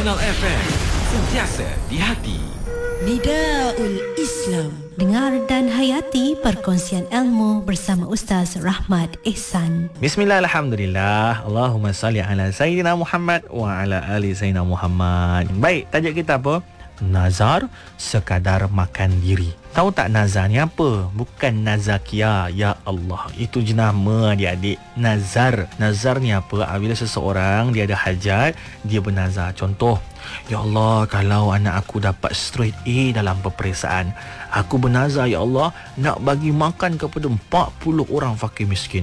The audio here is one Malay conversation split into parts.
Sonal FM, sentiasa di hati. Nidaul Islam. Dengar dan hayati perkongsian ilmu bersama Ustaz Rahmat Ehsan. Bismillah, alhamdulillah. Allahumma salli ala Sayyidina Muhammad wa ala ali Sayyidina Muhammad. Baik, tajuk kita apa? Nazar sekadar makan diri. Tahu tak nazar ni apa? Bukan nazakia, ya Allah. Itu jenama adik-adik. Nazar. Nazar ni apa? Bila seseorang dia ada hajat, dia bernazar. Contoh, ya Allah, kalau anak aku dapat straight A dalam peperiksaan, aku bernazar, ya Allah, nak bagi makan kepada 40 orang fakir miskin.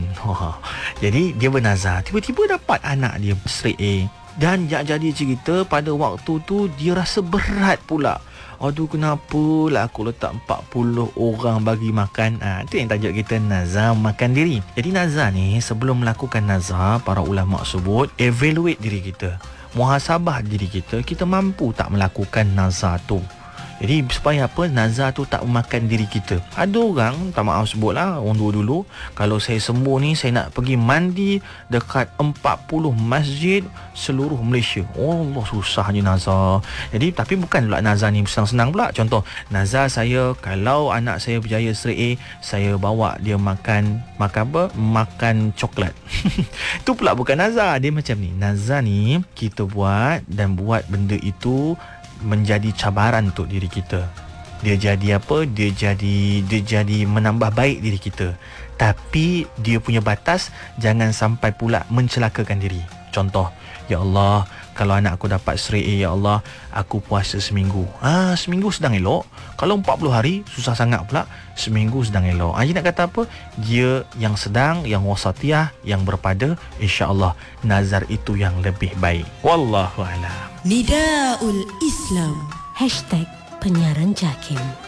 Jadi dia bernazar, tiba-tiba dapat anak dia straight A. Dan jadi cerita pada waktu tu dia rasa berat pula. Aduh, kenapa lah aku letak 40 orang bagi makan. Itu yang tajuk kita, nazar makan diri. Jadi nazar ni, sebelum melakukan nazar, para ulama sebut evaluate diri kita, muhasabah diri kita, kita mampu tak melakukan nazar tu. Jadi supaya apa? Nazar tu tak memakan diri kita. Ada orang, tak maaf sebutlah, orang dulu, kalau saya sembuh ni, saya nak pergi mandi dekat 40 masjid seluruh Malaysia. Oh Allah, susahnya nazar. Jadi tapi bukan pula nazar ni senang-senang pula. Contoh, nazar saya, kalau anak saya berjaya straight A, saya bawa dia makan apa? Makan coklat. Itu pula bukan nazar. Dia macam ni. Nazar ni kita buat, dan buat benda itu menjadi cabaran untuk diri kita. Dia jadi apa? Dia jadi menambah baik diri kita. Tapi dia punya batas, jangan sampai pula mencelakakan diri. Contoh, ya Allah, kalau anak aku dapat straight A, ya Allah, aku puasa seminggu. Seminggu sedang elok. Kalau 40 hari, susah sangat pula. Seminggu sedang elok. Dia nak kata apa? Dia yang sedang, yang wasatiyah, yang berpada, insya-Allah nazar itu yang lebih baik. Wallahu a'lam. Nidaul Islam. Penyiaran JAKIM.